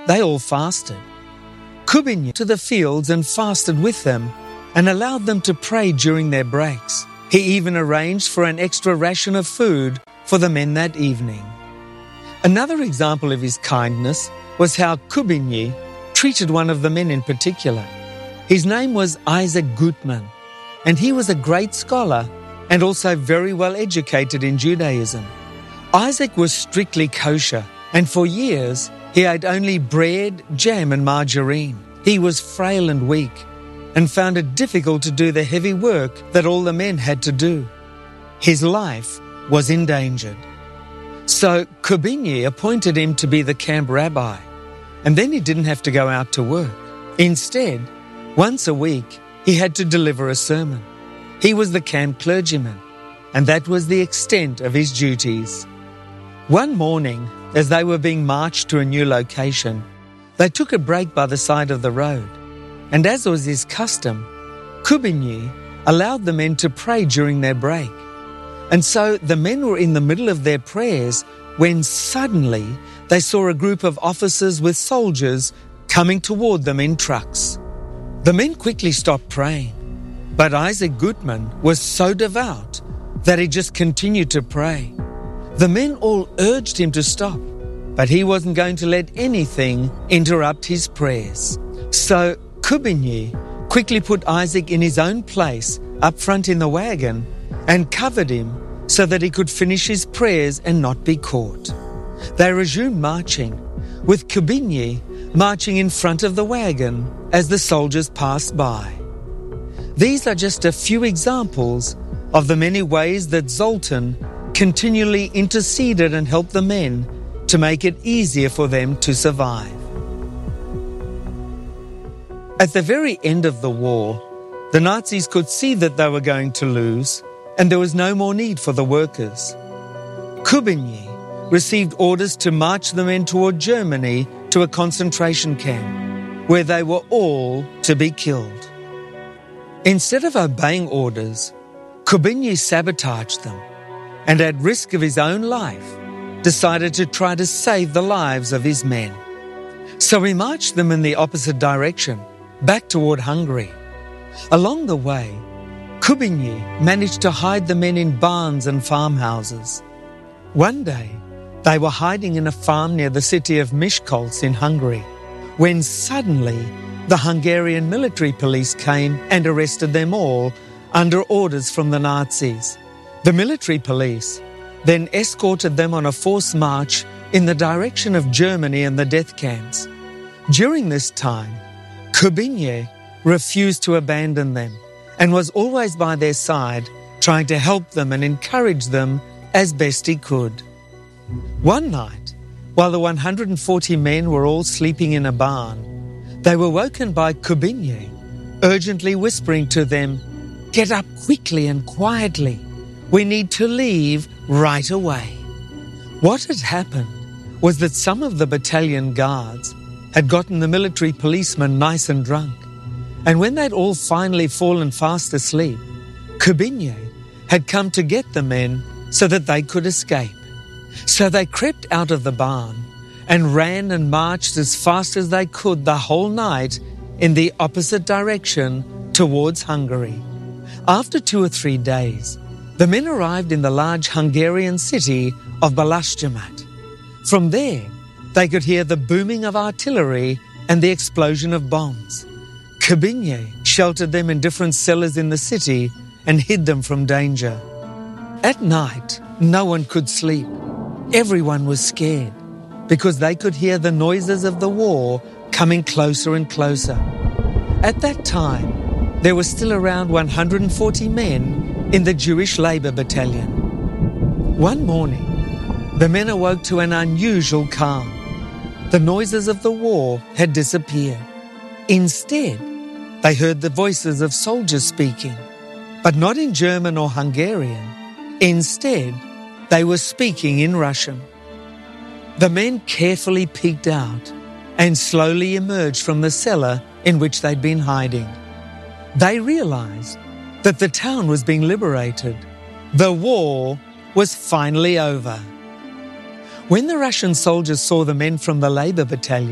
they all fasted. Kubinyay to the fields and fasted with them and allowed them to pray during their breaks. He even arranged for an extra ration of food for the men that evening. Another example of his kindness was how Kubinyay treated one of the men in particular. His name was Isaac Gutman, and he was a great scholar and also very well educated in Judaism. Isaac was strictly kosher, and for years he ate only bread, jam and margarine. He was frail and weak and found it difficult to do the heavy work that all the men had to do. His life was endangered. So Kubinyay appointed him to be the camp rabbi, and then he didn't have to go out to work. Instead, once a week, he had to deliver a sermon. He was the camp clergyman, and that was the extent of his duties. One morning, as they were being marched to a new location, they took a break by the side of the road, and as was his custom, Kubinyay allowed the men to pray during their break. And so the men were in the middle of their prayers when suddenly they saw a group of officers with soldiers coming toward them in trucks. The men quickly stopped praying, but Isaac Gutman was so devout that he just continued to pray. The men all urged him to stop, but he wasn't going to let anything interrupt his prayers. So Kubinyay quickly put Isaac in his own place up front in the wagon and covered him so that he could finish his prayers and not be caught. They resumed marching, with Kubinyay marching in front of the wagon as the soldiers passed by. These are just a few examples of the many ways that Zoltan continually interceded and helped the men to make it easier for them to survive. At the very end of the war, the Nazis could see that they were going to lose, and there was no more need for the workers. Kubinyay received orders to march the men toward Germany to a concentration camp, where they were all to be killed. Instead of obeying orders, Kubinyay sabotaged them, and at risk of his own life, decided to try to save the lives of his men. So he marched them in the opposite direction, back toward Hungary. Along the way, Kubinyay managed to hide the men in barns and farmhouses. One day, they were hiding in a farm near the city of Miskolc in Hungary, when suddenly the Hungarian military police came and arrested them all under orders from the Nazis. The military police then escorted them on a forced march in the direction of Germany and the death camps. During this time, Kubinyay refused to abandon them and was always by their side, trying to help them and encourage them as best he could. One night, while the 140 men were all sleeping in a barn, they were woken by Kubinyay, urgently whispering to them, "Get up quickly and quietly. We need to leave right away." What had happened was that some of the battalion guards had gotten the military policemen nice and drunk, and when they'd all finally fallen fast asleep, Kubinyay had come to get the men so that they could escape. So they crept out of the barn and ran and marched as fast as they could the whole night in the opposite direction towards Hungary. After 2 or 3 days, the men arrived in the large Hungarian city of Balázs. From there, they could hear the booming of artillery and the explosion of bombs. Kubinyay sheltered them in different cellars in the city and hid them from danger. At night, no one could sleep. Everyone was scared because they could hear the noises of the war coming closer and closer. At that time, there were still around 140 men in the Jewish Labour Battalion. One morning, the men awoke to an unusual calm. The noises of the war had disappeared. Instead, they heard the voices of soldiers speaking, but not in German or Hungarian. Instead, they were speaking in Russian. The men carefully peeked out and slowly emerged from the cellar in which they'd been hiding. They realized that the town was being liberated. The war was finally over. When the Russian soldiers saw the men from the Labour Battalion,